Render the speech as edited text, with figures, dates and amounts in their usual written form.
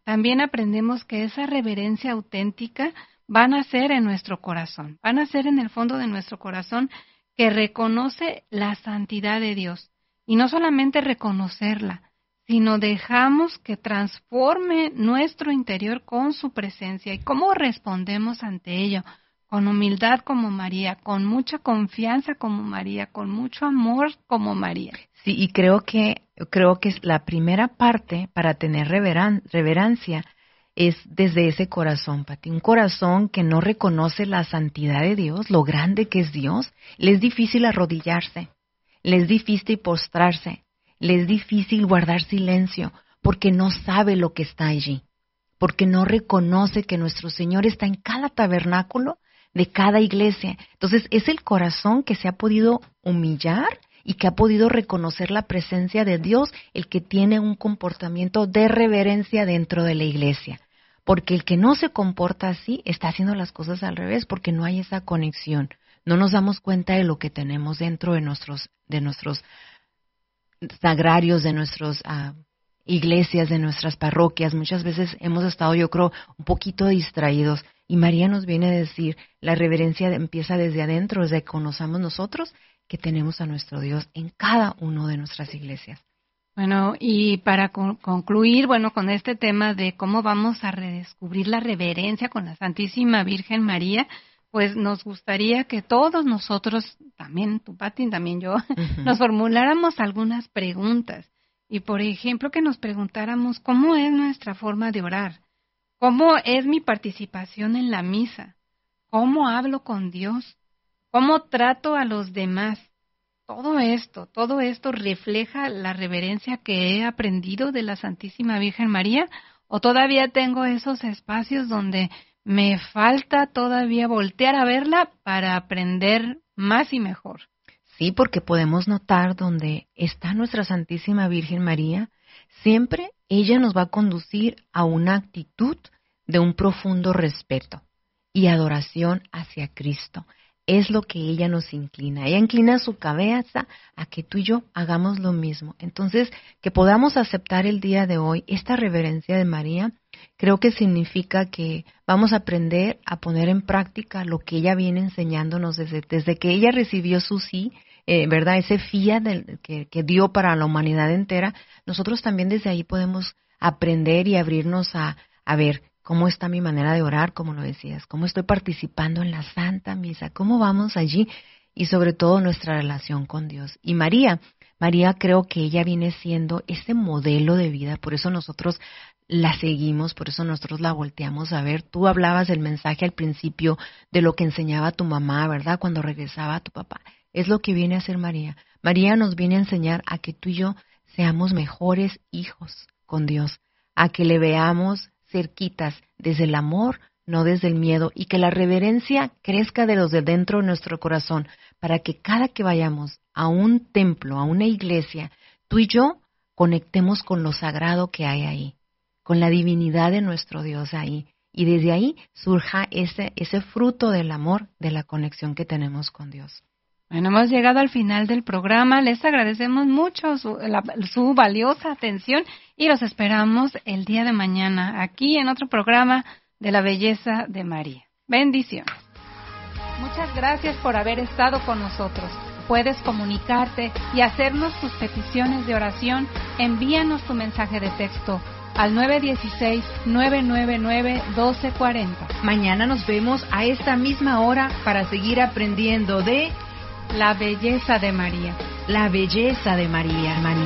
también aprendemos que esa reverencia auténtica va a nacer en nuestro corazón, va a nacer en el fondo de nuestro corazón que reconoce la santidad de Dios. Y no solamente reconocerla, sino dejamos que transforme nuestro interior con su presencia. ¿Y cómo respondemos ante ello? Con humildad como María, con mucha confianza como María, con mucho amor como María. Sí, y creo que es la primera parte para tener reverencia es desde ese corazón, Pati. Un corazón que no reconoce la santidad de Dios, lo grande que es Dios. Le es difícil arrodillarse, le es difícil postrarse, le es difícil guardar silencio, porque no sabe lo que está allí, porque no reconoce que nuestro Señor está en cada tabernáculo de cada iglesia. Entonces, es el corazón que se ha podido humillar y que ha podido reconocer la presencia de Dios, el que tiene un comportamiento de reverencia dentro de la iglesia. Porque el que no se comporta así está haciendo las cosas al revés, porque no hay esa conexión. No nos damos cuenta de lo que tenemos dentro de nuestros sagrarios, de nuestras iglesias, de nuestras parroquias. Muchas veces hemos estado, yo creo, un poquito distraídos. Y María nos viene a decir, la reverencia empieza desde adentro, desde que conozcamos nosotros que tenemos a nuestro Dios en cada una de nuestras iglesias. Bueno, y para concluir, con este tema de cómo vamos a redescubrir la reverencia con la Santísima Virgen María, pues nos gustaría que todos nosotros, también tú, Pati, también yo, nos formuláramos algunas preguntas. Y, por ejemplo, que nos preguntáramos cómo es nuestra forma de orar, cómo es mi participación en la misa, cómo hablo con Dios, cómo trato a los demás. Todo esto refleja la reverencia que he aprendido de la Santísima Virgen María, o todavía tengo esos espacios donde me falta todavía voltear a verla para aprender más y mejor. Sí, porque podemos notar donde está nuestra Santísima Virgen María, siempre ella nos va a conducir a una actitud de un profundo respeto y adoración hacia Cristo. Es lo que ella nos inclina. Ella inclina su cabeza a que tú y yo hagamos lo mismo. Entonces, que podamos aceptar el día de hoy esta reverencia de María, creo que significa que vamos a aprender a poner en práctica lo que ella viene enseñándonos desde que ella recibió su sí, ¿verdad? Ese fiat que dio para la humanidad entera. Nosotros también desde ahí podemos aprender y abrirnos a ver cómo está mi manera de orar, como lo decías, cómo estoy participando en la Santa Misa, cómo vamos allí y sobre todo nuestra relación con Dios. Y María creo que ella viene siendo ese modelo de vida, por eso nosotros la seguimos, por eso nosotros la volteamos a ver. Tú hablabas del mensaje al principio de lo que enseñaba tu mamá, ¿verdad? Cuando regresaba tu papá. Es lo que viene a hacer María. María nos viene a enseñar a que tú y yo seamos mejores hijos con Dios, a que le veamos cerquitas desde el amor, no desde el miedo, y que la reverencia crezca de los de dentro de nuestro corazón, para que cada que vayamos a un templo, a una iglesia, tú y yo conectemos con lo sagrado que hay ahí, con la divinidad de nuestro Dios ahí, y desde ahí surja ese fruto del amor, de la conexión que tenemos con Dios. Bueno, hemos llegado al final del programa. Les agradecemos mucho su valiosa atención y los esperamos el día de mañana aquí en otro programa de la belleza de María. Bendiciones. Muchas gracias por haber estado con nosotros. Puedes comunicarte y hacernos tus peticiones de oración. Envíanos tu mensaje de texto al 916-999-1240. Mañana nos vemos a esta misma hora para seguir aprendiendo de la belleza de María. La belleza de María, hermanita.